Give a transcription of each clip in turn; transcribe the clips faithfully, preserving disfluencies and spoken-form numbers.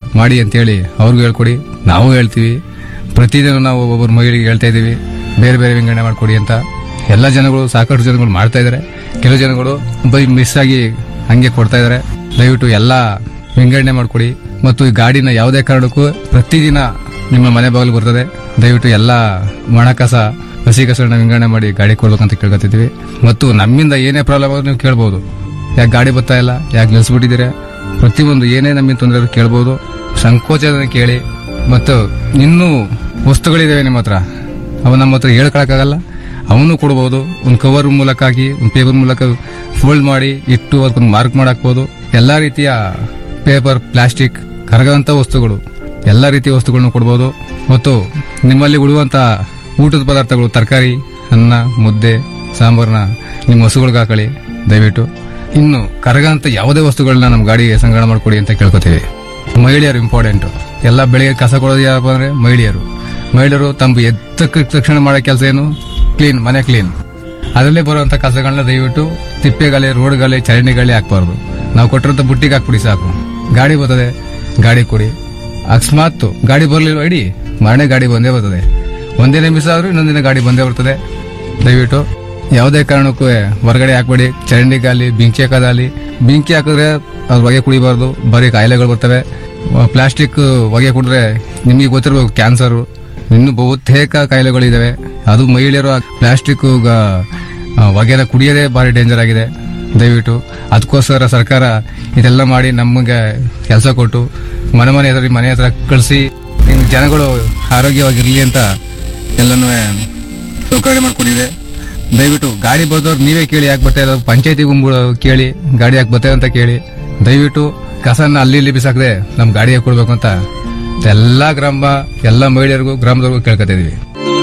ಮಾಡಿ ಅಂತೇಳಿ ಅವ್ರಿಗೂ ಹೇಳ್ಕೊಡಿ, ನಾವು ಹೇಳ್ತೀವಿ. ಪ್ರತಿದಿನ ನಾವು ಒಬ್ಬೊಬ್ಬರು ಮಹಿಳೆಗೆ ಹೇಳ್ತಾ ಇದೀವಿ ಬೇರೆ ಬೇರೆ ವಿಂಗಡಣೆ ಮಾಡ್ಕೊಡಿ ಅಂತ. ಎಲ್ಲ ಜನಗಳು ಸಾಕಷ್ಟು ಜನಗಳು ಮಾಡ್ತಾ ಇದಾರೆ. ಕೆಲವು ಜನಗಳು ಬೈ ಮಿಸ್ ಆಗಿ ಹಂಗೆ ಕೊಡ್ತಾ ಇದಾರೆ. ದಯವಿಟ್ಟು ಎಲ್ಲ ವಿಂಗಡಣೆ ಮಾಡ್ಕೊಡಿ. ಮತ್ತು ಈ ಗಾಡಿನ ಯಾವುದೇ ಕಾರಣಕ್ಕೂ ಪ್ರತಿದಿನ ನಿಮ್ಮ ಮನೆ ಬಾಗಿಲು ಬರ್ತದೆ. ದಯವಿಟ್ಟು ಎಲ್ಲ ಒಣಕಸ ಹಸಿ ಕಸಗಳನ್ನ ವಿಂಗಡಣೆ ಮಾಡಿ ಗಾಡಿ ಕೊಡ್ಬೇಕಂತ ಕೇಳ್ಕೊತಿದ್ವಿ. ಮತ್ತು ನಮ್ಮಿಂದ ಏನೇ ಪ್ರಾಬ್ಲಮ್ ಆದ್ರೂ ನೀವು ಕೇಳ್ಬೋದು, ಯಾಕೆ ಗಾಡಿ ಬರ್ತಾ ಇಲ್ಲ, ಯಾಕೆ ನಿಲ್ಸ್ಬಿಟ್ಟಿದ್ದೀರಾ, ಪ್ರತಿಯೊಂದು ಏನೇ ನಮ್ಮಿಂದ ತೊಂದರೆ ಕೇಳ್ಬೋದು. ಸಂಕೋಚನ ಕೇಳಿ. ಮತ್ತು ಇನ್ನೂ ವಸ್ತುಗಳಿದಾವೆ ನಿಮ್ಮ ಹತ್ರ, ಅವು ನಮ್ಮ ಹತ್ರ ಹೇಳ್ಕೊಳಕ್ಕಾಗಲ್ಲ, ಅವನು ಕೊಡ್ಬೋದು. ಒಂದು ಕವರ್ ಮೂಲಕ ಹಾಕಿ ಒಂದು ಪೇಪರ್ ಮೂಲಕ ಫೋಲ್ಡ್ ಮಾಡಿ ಇಟ್ಟು ಅದಕ್ಕೊಂದು ಮಾರ್ಕ್ ಮಾಡಾಕ್ಬೋದು. ಎಲ್ಲಾ ರೀತಿಯ ಪೇಪರ್, ಪ್ಲಾಸ್ಟಿಕ್, ಕರಗಂತ ವಸ್ತುಗಳು, ಎಲ್ಲಾ ರೀತಿಯ ವಸ್ತುಗಳನ್ನು ಕೊಡ್ಬೋದು. ಮತ್ತು ನಿಮ್ಮಲ್ಲಿ ಉಳಿಯುವಂತ ಊಟದ ಪದಾರ್ಥಗಳು, ತರಕಾರಿ, ಅನ್ನ, ಮುದ್ದೆ, ಸಾಂಬಾರನ್ನ ನಿಮ್ಮ ಹಸುಗಳಿಗೆ ಹಾಕೊಳ್ಳಿ ದಯವಿಟ್ಟು. ಇನ್ನು ಕರಗಂತ ಯಾವುದೇ ವಸ್ತುಗಳನ್ನ ನಮ್ಮ ಗಾಡಿಗೆ ಸಂಗ್ರಹಣೆ ಮಾಡ್ಕೊಡಿ ಅಂತ ಕೇಳ್ಕೊತೀವಿ. ಮಹಿಳೆಯರು ಇಂಪಾರ್ಟೆಂಟ್. ಎಲ್ಲ ಬೆಳಿಗ್ಗೆ ಕಸ ಕೊಡೋದು ಯಾರಪ್ಪ ಅಂದ್ರೆ ಮಹಿಳೆಯರು. ಮಹಿಳೆಯರು ತಮ್ಮ ಎದ್ದ ತಕ್ಷಣ ಮಾಡೋ ಕೆಲಸ ಏನು? ಕ್ಲೀನ್, ಮನೆ ಕ್ಲೀನ್. ಅದರಲ್ಲೇ ಬರುವಂತ ಕಸಗಳನ್ನ ದಯವಿಟ್ಟು ತಿಪ್ಪೆಗಾಲಿ, ರೋಡ್ಗಾಲಿ, ಚರಂಡಿಗಾಲಿ ಹಾಕ್ಬಾರ್ದು. ನಾವು ಕೊಟ್ಟಿರೋಂಥ ಬುಟ್ಟಿಗೆ ಹಾಕ್ಬಿಡಿ ಸಾಕು. ಗಾಡಿ ಬರ್ತದೆ, ಗಾಡಿ ಕೊಡಿ. ಅಕಸ್ಮಾತ್ ಗಾಡಿ ಬರ್ಲಿಲ್ಲ ಇಡಿ, ಮರणे ಗಾಡಿ ಬಂದೇ ಬರ್ತದೆ. ಒಂದಿನ ಮಿಸ್ ಆದ್ರೂ ಇನ್ನೊಂದಿನ ಗಾಡಿ ಬಂದೇ ಬರ್ತದೆ. ದಯವಿಟ್ಟು ಯಾವುದೇ ಕಾರಣಕ್ಕೂ ಹೊರಗಡೆ ಹಾಕ್ಬೇಡಿ. ಚರಂಡಿ ಗಾಲಿ, ಬೆಂಕಿ ಹಾಕೋದಾಲಿ. ಬೆಂಕಿ ಹಾಕಿದ್ರೆ ಅದ್ರ ಹೊಗೆ ಕುಡಿಬಾರ್ದು, ಬರೀ ಕಾಯಿಲೆಗಳು ಬರ್ತವೆ. ಪ್ಲಾಸ್ಟಿಕ್ ಹೊಗೆ ಕುಡಿದ್ರೆ ನಿಮಗೆ ಗೊತ್ತಿರಬೇಕು ಕ್ಯಾನ್ಸರ್, ಇನ್ನು ಬಹುತೇಕ ಕಾಯಿಲೆಗಳಿದಾವೆ. ಅದು ಮಹಿಳೆಯರು ಪ್ಲಾಸ್ಟಿಕ್ ಹೊಗೆನ ಕುಡಿಯೋದೇ ಭಾರಿ ಡೇಂಜರ್ ಆಗಿದೆ. ದಯವಿಟ್ಟು ಅದಕ್ಕೋಸ್ಕರ ಸರ್ಕಾರ ಇದೆಲ್ಲ ಮಾಡಿ ನಮಗೆ ಕೆಲಸ ಕೊಟ್ಟು ಮನೆ ಮನೆ ಹತ್ರ ಮನೆ ಹತ್ರ ಕಳಿಸಿ ಜನಗಳು ಆರೋಗ್ಯವಾಗಿರ್ಲಿ ಅಂತ ಎಲ್ಲನೂ ಸೌಕರ್ಯ ಮಾಡ್ಕೊಂಡಿದೆ. ದಯವಿಟ್ಟು ಗಾಡಿ ಬರ್ದವ್ರು ನೀವೇ ಕೇಳಿ, ಯಾಕೆ ಬರ್ತಾ ಇರೋದು, ಪಂಚಾಯತಿ ಗುಂಪು ಕೇಳಿ ಗಾಡಿ ಯಾಕೆ ಬರ್ತಾ ಅಂತ ಕೇಳಿ. ದಯವಿಟ್ಟು ಕಸನ ಅಲ್ಲಿ ಇಲ್ಲಿ ಬಿಸಾಕದೆ ನಮ್ ಗಾಡಿಗೆ ಕೊಡ್ಬೇಕು ಅಂತ ಎಲ್ಲಾ ಗ್ರಾಮ, ಎಲ್ಲಾ ಮಹಿಳೆಯರಿಗೂ, ಗ್ರಾಮದವ್ರಿಗೂ ಕೇಳ್ಕೊತಿದೀವಿ.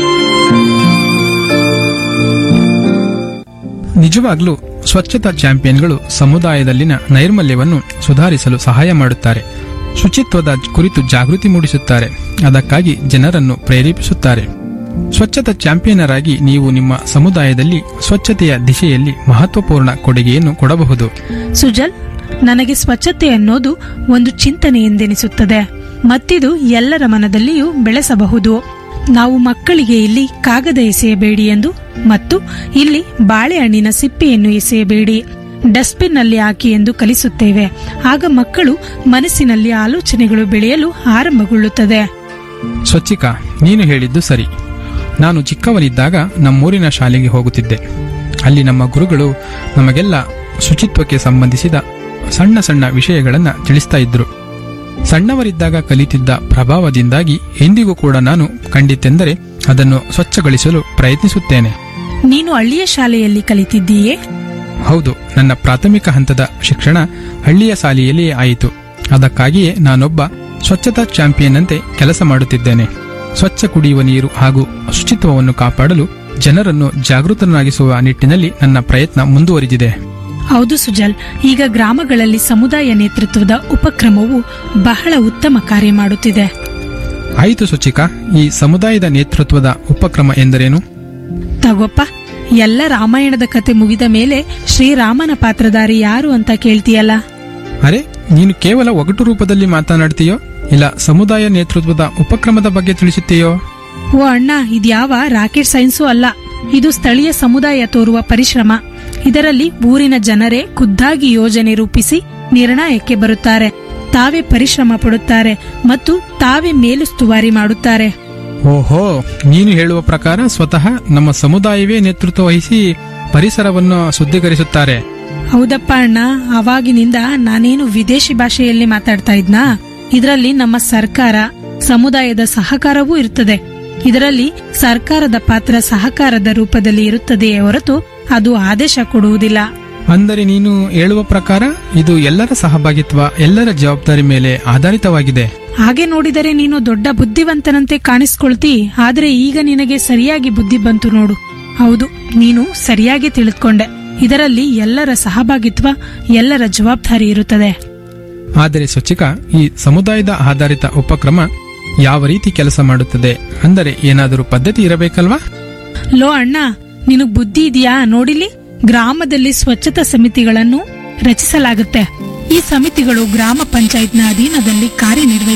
ನಿಜವಾಗ್ಲೂ ಸ್ವಚ್ಛತಾ ಚಾಂಪಿಯನ್ಗಳು ಸಮುದಾಯದಲ್ಲಿನ ನೈರ್ಮಲ್ಯವನ್ನು ಸುಧಾರಿಸಲು ಸಹಾಯ ಮಾಡುತ್ತಾರೆ. ಶುಚಿತ್ವದ ಕುರಿತು ಜಾಗೃತಿ ಮೂಡಿಸುತ್ತಾರೆ. ಅದಕ್ಕಾಗಿ ಜನರನ್ನು ಪ್ರೇರೇಪಿಸುತ್ತಾರೆ. ಸ್ವಚ್ಛತಾ ಚಾಂಪಿಯನರ್ ಆಗಿ ನೀವು ನಿಮ್ಮ ಸಮುದಾಯದಲ್ಲಿ ಸ್ವಚ್ಛತೆಯ ದಿಶೆಯಲ್ಲಿ ಮಹತ್ವಪೂರ್ಣ ಕೊಡುಗೆಯನ್ನು ಕೊಡಬಹುದು. ಸುಜಲ್, ನನಗೆ ಸ್ವಚ್ಛತೆ ಅನ್ನೋದು ಒಂದು ಚಿಂತನೆ ಎಂದೆನಿಸುತ್ತದೆ. ಮತ್ತಿದು ಎಲ್ಲರ ಮನದಲ್ಲಿಯೂ ಬೆಳೆಸಬಹುದು. ನಾವು ಮಕ್ಕಳಿಗೆ ಇಲ್ಲಿ ಕಾಗದ ಎಸೆಯಬೇಡಿ ಎಂದು ಮತ್ತು ಇಲ್ಲಿ ಬಾಳೆಹಣ್ಣಿನ ಸಿಪ್ಪೆಯನ್ನು ಎಸೆಯಬೇಡಿ, ಡಸ್ಟ್ಬಿನ್ ನಲ್ಲಿ ಹಾಕಿ ಎಂದು ಕಲಿಸುತ್ತೇವೆ. ಆಗ ಮಕ್ಕಳು ಮನಸ್ಸಿನಲ್ಲಿ ಆಲೋಚನೆಗಳು ಬೆಳೆಯಲು ಆರಂಭಗೊಳ್ಳುತ್ತದೆ. ಸ್ವಚ್ಛಿಕಾ, ನೀನು ಹೇಳಿದ್ದು ಸರಿ. ನಾನು ಚಿಕ್ಕವನಿದ್ದಾಗ ನಮ್ಮೂರಿನ ಶಾಲೆಗೆ ಹೋಗುತ್ತಿದ್ದೆ. ಅಲ್ಲಿ ನಮ್ಮ ಗುರುಗಳು ನಮಗೆಲ್ಲ ಶುಚಿತ್ವಕ್ಕೆ ಸಂಬಂಧಿಸಿದ ಸಣ್ಣ ಸಣ್ಣ ವಿಷಯಗಳನ್ನು ತಿಳಿಸ್ತಾ ಇದ್ರು. ಸಣ್ಣವರಿದ್ದಾಗ ಕಲಿತಿದ್ದ ಪ್ರಭಾವದಿಂದಾಗಿ ಇಂದಿಗೂ ಕೂಡ ನಾನು ಕಂಡಿತೆಂದರೆ ಅದನ್ನು ಸ್ವಚ್ಛಗೊಳಿಸಲು ಪ್ರಯತ್ನಿಸುತ್ತೇನೆ. ನೀನು ಹಳ್ಳಿಯ ಶಾಲೆಯಲ್ಲಿ ಕಲಿತಿದ್ದೀಯೇ? ಹೌದು, ನನ್ನ ಪ್ರಾಥಮಿಕ ಹಂತದ ಶಿಕ್ಷಣ ಹಳ್ಳಿಯ ಶಾಲೆಯಲ್ಲಿಯೇ ಆಯಿತು. ಅದಕ್ಕಾಗಿಯೇ ನಾನೊಬ್ಬ ಸ್ವಚ್ಛತಾ ಚಾಂಪಿಯನ್ ಅಂತೆ ಕೆಲಸ ಮಾಡುತ್ತಿದ್ದೇನೆ. ಸ್ವಚ್ಛ ಕುಡಿಯುವ ನೀರು ಹಾಗೂ ಶುಚಿತ್ವವನ್ನು ಕಾಪಾಡಲು ಜನರನ್ನು ಜಾಗೃತನಾಗಿಸುವ ನಿಟ್ಟಿನಲ್ಲಿ ನನ್ನ ಪ್ರಯತ್ನ ಮುಂದುವರಿದಿದೆ. ಹೌದು ಸುಜಲ್, ಈಗ ಗ್ರಾಮಗಳಲ್ಲಿ ಸಮುದಾಯ ನೇತೃತ್ವದ ಉಪಕ್ರಮವು ಬಹಳ ಉತ್ತಮ ಕಾರ್ಯ ಮಾಡುತ್ತಿದೆ. ಆಯಿತು ಸ್ವಚ್ಛಿಕಾ, ಈ ಸಮುದಾಯದ ನೇತೃತ್ವದ ಉಪಕ್ರಮ ಎಂದರೇನು? ತಗೋಪ್ಪ, ಎಲ್ಲ ರಾಮಾಯಣದ ಕತೆ ಮುಗಿದ ಮೇಲೆ ಶ್ರೀರಾಮನ ಪಾತ್ರಧಾರಿ ಯಾರು ಅಂತ ಕೇಳ್ತೀಯಲ್ಲ? ಅರೆ, ನೀನು ಕೇವಲ ಒಗಟು ರೂಪದಲ್ಲಿ ಮಾತನಾಡ್ತೀಯೋ ಇಲ್ಲ ಸಮುದಾಯ ನೇತೃತ್ವದ ಉಪಕ್ರಮದ ಬಗ್ಗೆ ತಿಳಿಸುತ್ತೀಯೋ? ಓ ಅಣ್ಣ, ಇದ್ಯಾವ ರಾಕೆಟ್ ಸೈನ್ಸು ಅಲ್ಲ. ಇದು ಸ್ಥಳೀಯ ಸಮುದಾಯ ತೋರುವ ಪರಿಶ್ರಮ. ಇದರಲ್ಲಿ ಊರಿನ ಜನರೇ ಖುದ್ದಾಗಿ ಯೋಜನೆ ರೂಪಿಸಿ ನಿರ್ಣಯಕ್ಕೆ ಬರುತ್ತಾರೆ. ತಾವೇ ಪರಿಶ್ರಮ ಪಡುತ್ತಾರೆ ಮತ್ತು ತಾವೇ ಮೇಲುಸ್ತುವಾರಿ ಮಾಡುತ್ತಾರೆ. ಓಹೋ, ನೀನು ಹೇಳುವ ಪ್ರಕಾರ ಸ್ವತಃ ನಮ್ಮ ಸಮುದಾಯವೇ ನೇತೃತ್ವ ವಹಿಸಿ ಪರಿಸರವನ್ನು ಶುದ್ಧೀಕರಿಸುತ್ತಾರೆ. ಹೌದಪ್ಪ ಅಣ್ಣ, ಅವಾಗಿನಿಂದ ನಾನೇನು ವಿದೇಶಿ ಭಾಷೆಯಲ್ಲಿ ಮಾತಾಡ್ತಾ ಇದ್ನಾ? ಇದರಲ್ಲಿ ನಮ್ಮ ಸರ್ಕಾರ, ಸಮುದಾಯದ ಸಹಕಾರವೂ ಇರುತ್ತದೆ. ಇದರಲ್ಲಿ ಸರ್ಕಾರದ ಪಾತ್ರ ಸಹಕಾರದ ರೂಪದಲ್ಲಿ ಇರುತ್ತದೆಯೇ ಹೊರತು ಅದು ಆದೇಶ ಕೊಡುವುದಿಲ್ಲ. ಅಂದರೆ ನೀನು ಹೇಳುವ ಪ್ರಕಾರ ಇದು ಎಲ್ಲರ ಸಹಭಾಗಿತ್ವ, ಎಲ್ಲರ ಜವಾಬ್ದಾರಿ ಮೇಲೆ ಆಧಾರಿತವಾಗಿದೆ. ಹಾಗೆ ನೋಡಿದರೆ ನೀನು ದೊಡ್ಡ ಬುದ್ಧಿವಂತನಂತೆ ಕಾಣಿಸ್ಕೊಳ್ತಿ. ಆದ್ರೆ ಈಗ ನಿನಗೆ ಸರಿಯಾಗಿ ಬುದ್ಧಿ ಬಂತು ನೋಡು. ಹೌದು, ನೀನು ಸರಿಯಾಗಿ ತಿಳಿದುಕೊಂಡೆ. ಇದರಲ್ಲಿ ಎಲ್ಲರ ಸಹಭಾಗಿತ್ವ, ಎಲ್ಲರ ಜವಾಬ್ದಾರಿ ಇರುತ್ತದೆ. ಆದರೆ ಸ್ವಚ್ಛಿಕಾ, ಈ ಸಮುದಾಯದ ಆಧಾರಿತ ಉಪಕ್ರಮ ಯಾವ ರೀತಿ ಕೆಲಸ ಮಾಡುತ್ತದೆ? ಅಂದರೆ ಏನಾದರೂ ಪದ್ಧತಿ ಇರಬೇಕಲ್ವಾ? ಲೋ ಅಣ್ಣ, ನಿನಗ್ ಬುದ್ಧಿ ಇದೆಯಾ? ನೋಡಿಲಿ, ಗ್ರಾಮದಲ್ಲಿ ಸ್ವಚ್ಛತಾ ಸಮಿತಿಗಳನ್ನು ರಚಿಸಲಾಗುತ್ತೆ. ಈ ಸಮಿತಿಗಳು ಗ್ರಾಮ ಪಂಚಾಯತ್ನ ಅಧೀನದಲ್ಲಿ ಕಾರ್ಯನಿರ್ವಹಿಸುತ್ತವೆ.